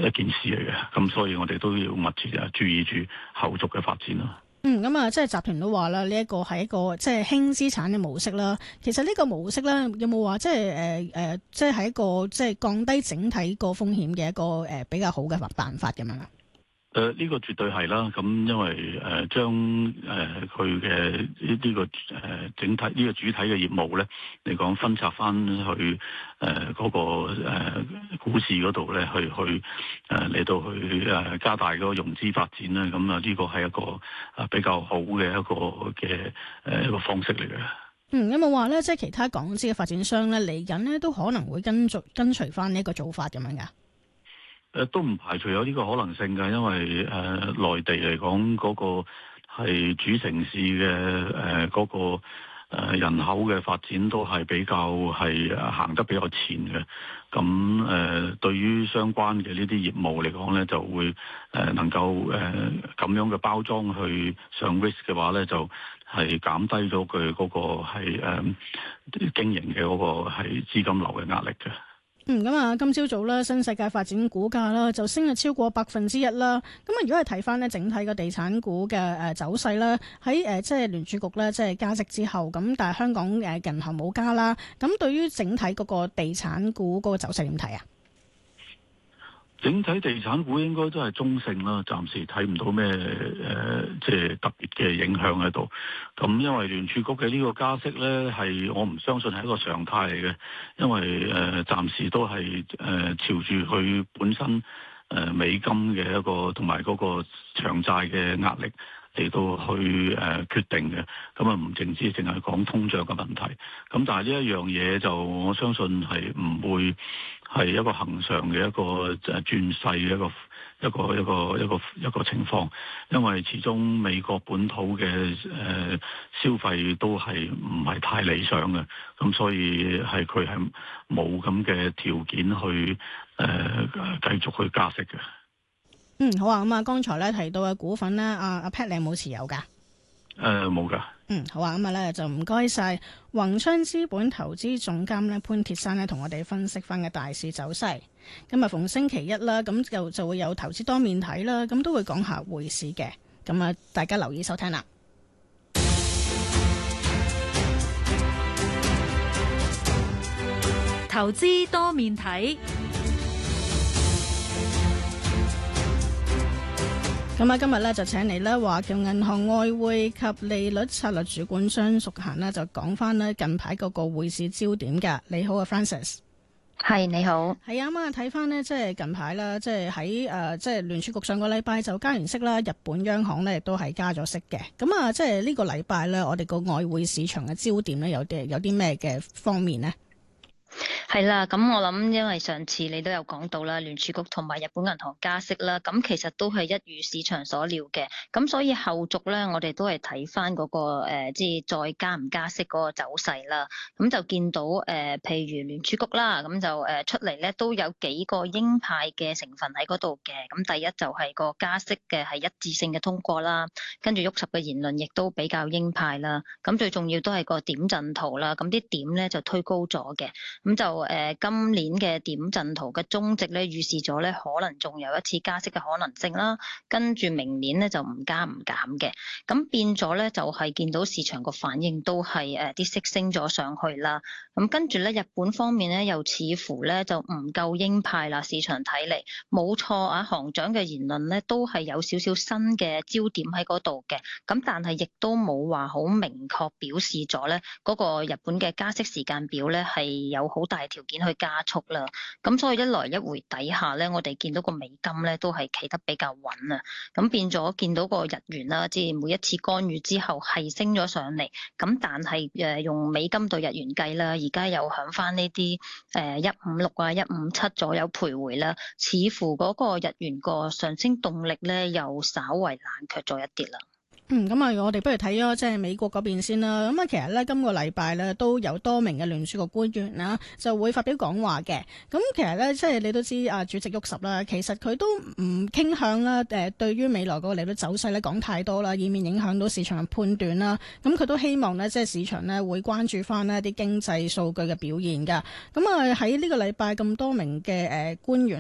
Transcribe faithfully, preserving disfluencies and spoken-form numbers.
一件事嚟嘅。咁所以我哋都要密切啊注意住後續嘅發展咯。 嗯，咁啊，即係集團都話啦，呢一個係一個即係輕資產嘅模式啦。其實呢個模式咧，有冇話即係誒誒，即係係一個即係降低整體個風險嘅一個誒比較好嘅辦法咁樣啊？ 誒、呃、呢、這個絕對係啦，咁因為誒、呃、將誒佢嘅呢呢個誒、呃、整體呢、這個主體嘅業務咧嚟講分拆翻去誒嗰、呃那個誒、呃、股市嗰度咧，去去誒嚟、呃、到去誒加大嗰個融資發展咧，咁啊呢個係一個啊比較好嘅一個嘅誒一個方式嚟嘅。 嗯，有冇話咧，即係其他港資嘅發展商咧嚟緊咧都可能會跟隨跟隨翻呢一個做法咁樣噶？ 誒都唔排除有呢個可能性㗎，因為誒、呃、內地嚟講嗰個係主城市嘅誒嗰個、呃、人口嘅發展都係比較係行得比較前嘅。咁誒、呃、對於相關嘅呢啲業務嚟講咧，就會誒、呃、能夠誒咁、呃、樣嘅包裝去上 risk 嘅話咧，就係減低咗佢嗰個係誒、呃、經營嘅嗰個係資金流嘅壓力嘅。 嗯，咁啊，今朝早啦，新世界發展股價啦就升咗超過百分之一啦。咁啊，如果係睇翻呢整體個地產股嘅誒走勢啦，喺誒即係聯儲局咧即係加息之後，咁但係香港誒銀行冇加啦。咁對於整體嗰個地產股嗰個走勢點睇啊？ 整體地產股應該都係中性啦，暫時睇唔到咩誒，即係特別嘅影響喺度。咁因為聯儲局嘅呢個加息呢，係我唔相信係一個常態嚟嘅，因為誒暫時都係誒朝住佢本身誒美金嘅一個同埋嗰個長債嘅壓力嚟到去誒決定嘅。咁啊唔淨止淨係講通脹嘅問題。咁但係呢一樣嘢就我相信係唔會係一個恆常嘅一個誒轉勢嘅一個一個一個一個一個情況，因為始終美國本土嘅誒、呃、消費都係唔係太理想嘅，咁所以係佢係冇咁嘅條件去誒、呃、繼續去加息嘅。 嗯，好啊，咁啊，剛才咧提到嘅股份咧，阿阿 Pat 你有冇持有噶？ 誒冇㗎。 嗯，好啊，咁啊咧就唔該晒宏昌資本投資總監咧潘鐵珊咧同我哋分析翻嘅大市走勢。咁啊逢星期一啦，咁就就會有投資多面睇啦，咁都會講下匯市嘅。咁啊，大家留意收聽啦。 投資多面睇。 咁啊，今日咧就請嚟咧華僑銀行外匯及利率策略主管張淑嫻呢，就講翻呢近排嗰個匯市焦點㗎。你好啊 ，Francis。 係你好。 係啊，咁啊睇翻呢，即係近排啦，即係喺誒，即係聯儲局上個禮拜就加完息啦，日本央行呢亦都係加咗息嘅。咁啊，即係呢個禮拜咧，我哋個外匯市場嘅焦點咧，有啲有啲咩嘅方面呢？ 係啦，咁我諗，因為上次你都有講到啦，聯儲局同埋日本銀行加息啦，咁其實都係一如市場所料嘅，咁所以後續咧，我哋都係睇翻嗰個誒，即係再加唔加息嗰個走勢啦。咁就見到誒、呃，譬如聯儲局啦，咁就誒出嚟咧都有幾個鷹派嘅成分喺嗰度嘅。咁第一就係個加息嘅係一致性嘅通過啦，跟住沃什嘅言論亦都比較鷹派啦。咁最重要都係個點陣圖啦，咁啲點咧就推高咗嘅，咁就。誒、呃、今年嘅點陣圖嘅終值咧，預示咗咧可能仲有一次加息嘅可能性啦。跟住明年咧就唔加唔減嘅，咁變咗咧就係、是、見到市場個反應都係誒啲息升咗上去啦。咁跟住咧日本方面咧又似乎咧就唔夠鷹派啦，市場睇嚟冇錯啊，行長嘅言論咧都係有少少新嘅焦點喺嗰度嘅。咁但係亦都冇話好明確表示咗咧嗰個日本嘅加息時間表咧係有好大條件去加速啦，咁所以一來一回底下咧，我哋見到個美金咧都係企得比較穩啊，咁變咗見到個日元啦，即係每一次干預之後係升咗上嚟，咁但係誒用美金對日元計啦，而家又響翻呢啲誒一五六啊、一五七左右徘徊啦，似乎嗰個日元個上升動力咧又稍為冷卻咗一啲啦。 嗯，咁啊，我哋不如睇咗即係美國嗰邊先啦。咁啊，其實咧今個禮拜咧都有多名嘅聯儲局官員啦，就會發表講話嘅。咁其實咧，即係你都知啊，主席沃什啦，其實佢都唔傾向啦，誒，對於未來嗰個利率走勢咧講太多啦，以免影響到市場嘅判斷啦。咁佢都希望咧，即係市場咧會關注翻呢啲經濟數據嘅表現㗎。咁啊，喺呢個禮拜咁多名嘅誒官員